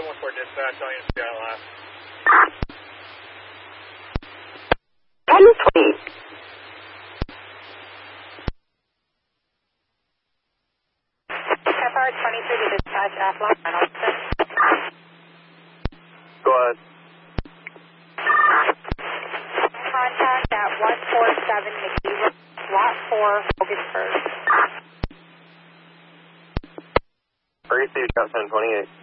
714 dispatch, all units got last. FR 23 to dispatch, Athlon, Reynoldston. Go ahead. Contact at 147 McGee Road, Lot 4, Hogansburg. REC, Scott 1028.